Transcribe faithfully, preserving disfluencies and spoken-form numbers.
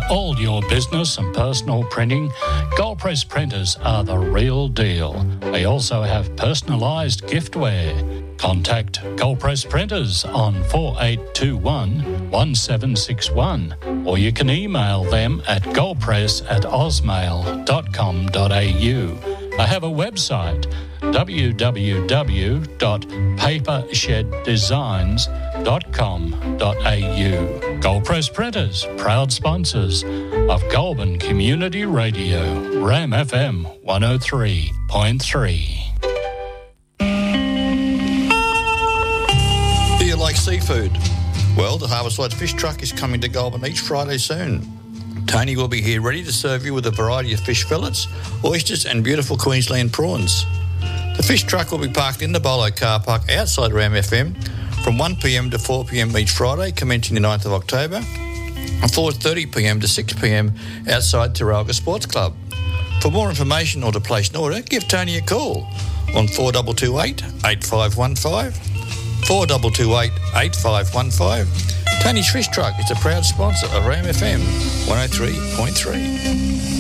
For all your business and personal printing, Gold Press printers are the real deal. They also have personalised giftware. Contact Gold Press Printers on four eight two one, one seven six one, or you can email them at goldpress at ausmail dot com dot a u. They have a website, w w w dot paper shed designs dot com dot a u. Gold Press Printers, proud sponsors of Goulburn Community Radio, Ram F M one oh three point three. Do you like seafood? Well, the Harborside Fish Truck is coming to Goulburn each Friday soon. Tony will be here ready to serve you with a variety of fish fillets, oysters and beautiful Queensland prawns. The fish truck will be parked in the Bolo car park outside Ram F M from one p m to four p m each Friday, commencing the ninth of October, and four thirty p m to six p m outside Terralga Sports Club. For more information or to place an order, give Tony a call on four two two eight, eight five one five, four two two eight, eight five one five. Tony's Fish Truck is a proud sponsor of Ram F M one oh three point three.